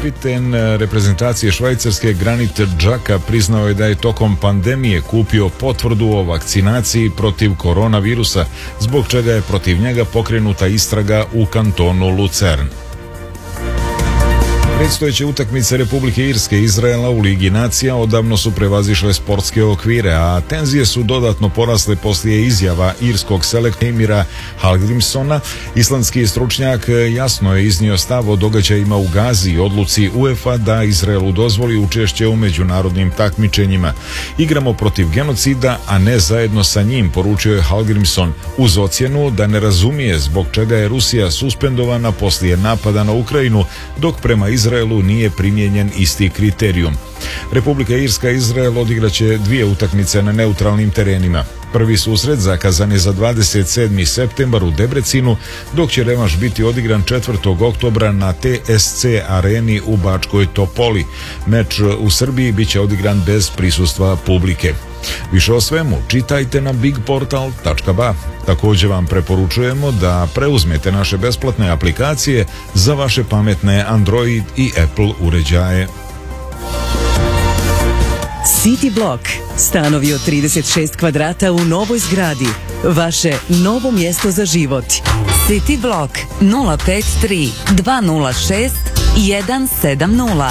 kapiten reprezentacije Švajcarske Granit Xhaka priznao je da je tokom pandemije kupio potvrdu o vakcinaciji protiv koronavirusa, zbog čega je protiv njega pokrenuta istraga u kantonu Lucern. Predstojeće utakmice Republike Irske i Izraela u Ligi nacija odavno su prevazišle sportske okvire, a tenzije su dodatno porasle poslije izjava irskog selektora Heimira Hallgrímssona. Islandski stručnjak jasno je iznio stav o događajima u Gazi i odluci UEFA da Izraelu dozvoli učešće u međunarodnim takmičenjima. Igramo protiv genocida, a ne zajedno sa njim, poručio je Hallgrímsson, uz ocjenu da ne razumije zbog čega je Rusija suspendovana poslije napada na Ukrajinu, dok prema Izraelu nije primijenjen isti kriterijum. Republika Irska i Izrael odigraće dvije utakmice na neutralnim terenima. Prvi susret zakazan je za 27. septembar u Debrecinu, dok će revanš biti odigran 4. oktobra na TSC areni u Bačkoj Topoli. Meč u Srbiji biće odigran bez prisustva publike. Više o svemu čitajte na bigportal.ba. Također vam preporučujemo da preuzmete naše besplatne aplikacije za vaše pametne Android i Apple uređaje. City Block. Stanovi od 36 kvadrata u novoj zgradi. Vaše novo mjesto za život. City Block 053 206 170.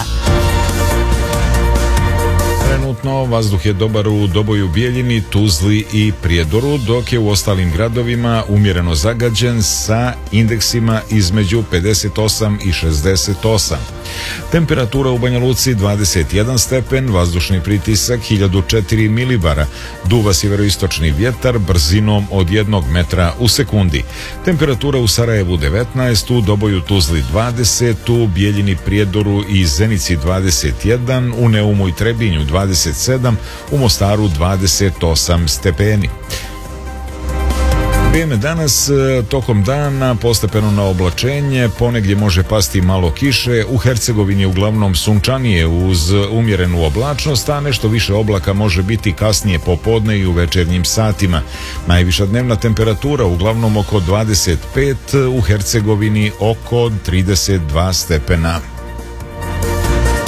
Trenutno vazduh je dobar u Doboju, Bijeljini, Tuzli i Prijedoru, dok je u ostalim gradovima umjereno zagađen sa indeksima između 58 i 68. Temperatura u Banja Luci 21 stepen, vazdušni pritisak 1004 milibara, duva sjeveroistočni vjetar brzinom od 1 metra u sekundi. Temperatura u Sarajevu 19, u Doboju, Tuzli 20, u Bijeljini, Prijedoru i Zenici 21, u Neumu i Trebinju 27, u Mostaru 28 stepeni. Vrijeme danas, tokom dana postepeno na oblačenje, ponegdje može pasti malo kiše, u Hercegovini uglavnom sunčanije uz umjerenu oblačnost, a nešto više oblaka može biti kasnije popodne i u večernjim satima. Najviša dnevna temperatura uglavnom oko 25, u Hercegovini oko 32 stepena.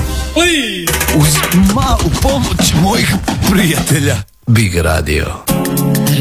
Uz malu pomoć mojih prijatelja Big Radio.